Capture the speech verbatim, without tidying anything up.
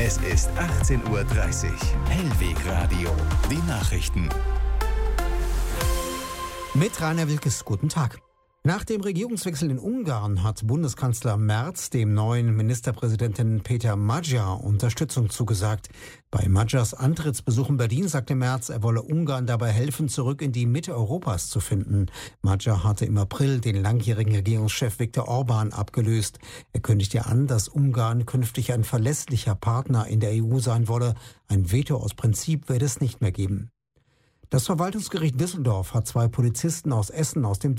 Es ist achtzehn Uhr dreißig. Hellweg Radio. Die Nachrichten. Mit Rainer Wilkes, guten Tag. Nach dem Regierungswechsel in Ungarn hat Bundeskanzler Merz dem neuen Ministerpräsidenten Peter Magyar Unterstützung zugesagt. Bei Magyars Antrittsbesuch in Berlin sagte Merz, er wolle Ungarn dabei helfen, zurück in die Mitte Europas zu finden. Magyar hatte im April den langjährigen Regierungschef Viktor Orbán abgelöst. Er kündigte an, dass Ungarn künftig ein verlässlicher Partner in der E U sein wolle. Ein Veto aus Prinzip werde es nicht mehr geben. Das Verwaltungsgericht Düsseldorf hat zwei Polizisten aus Essen aus dem